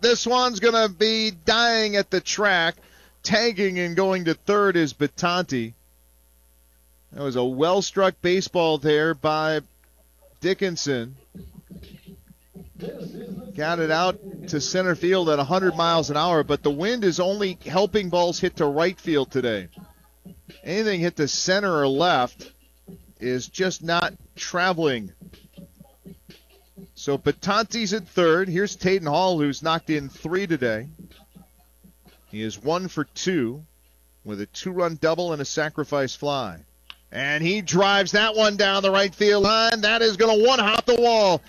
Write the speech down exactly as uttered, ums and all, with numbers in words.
This one's going to be dying at the track. Tagging and going to third is Batanti. That was a well-struck baseball there by Dickinson. Got it out to center field at one hundred miles an hour, but the wind is only helping balls hit to right field today. Anything hit to center or left is just not traveling. So Batanti's at third. Here's Taden Hall, who's knocked in three today. He is one for two with a two-run double and a sacrifice fly. And he drives that one down the right field line. That is going to one-hop the wall.